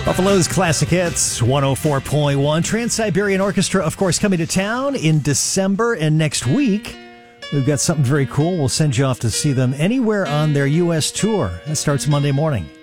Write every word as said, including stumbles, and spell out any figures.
Buffalo's Classic Hits, one oh four point one. Trans-Siberian Orchestra, of course, coming to town in December. And next week, we've got something very cool. We'll send you off to see them anywhere on their U S tour. That starts Monday morning.